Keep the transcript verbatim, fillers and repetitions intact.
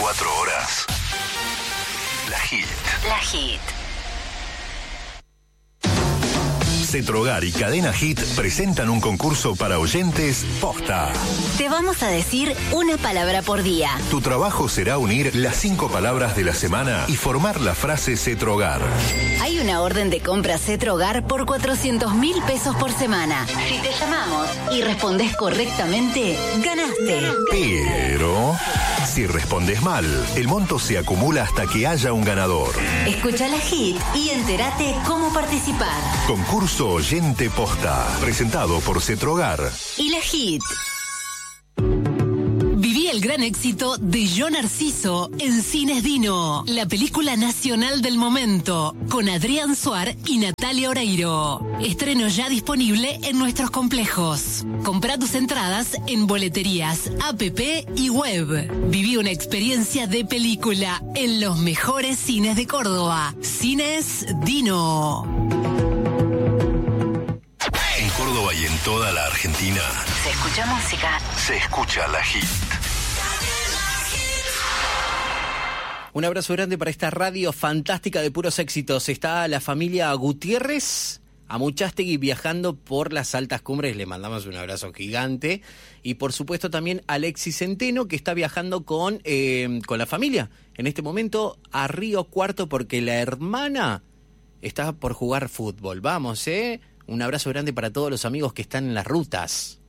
veinticuatro horas. La Hit. La Hit. Cetrogar y Cadena Hit presentan un concurso para oyentes posta. Te vamos a decir una palabra por día. Tu trabajo será unir las cinco palabras de la semana y formar la frase Cetrogar. Hay una orden de compra Cetrogar por cuatrocientos mil pesos por semana. Si te llamamos y respondes correctamente, ganaste. Pero si respondes mal, el monto se acumula hasta que haya un ganador. Escucha la Hit y entérate cómo participar. Concurso Oyente Posta, presentado por Cetrogar y la Hit. Viví el gran éxito de Yo Narciso en Cines Dino, la película nacional del momento, con Adrián Suar y Natalia Oreiro. Estreno ya disponible en nuestros complejos. Comprá tus entradas en boleterías, app y web. Viví una experiencia de película en los mejores cines de Córdoba. Cines Dino. En Córdoba y en toda la Argentina Se escucha música. se escucha la Hit. Un abrazo grande para esta radio fantástica de puros éxitos. Está la familia Gutiérrez a Muchastegui viajando por las altas cumbres. Le mandamos un abrazo gigante. Y por supuesto también Alexis Centeno, que está viajando con, eh, con la familia. En este momento a Río Cuarto porque la hermana está por jugar fútbol. Vamos, ¿eh? Un abrazo grande para todos los amigos que están en las rutas.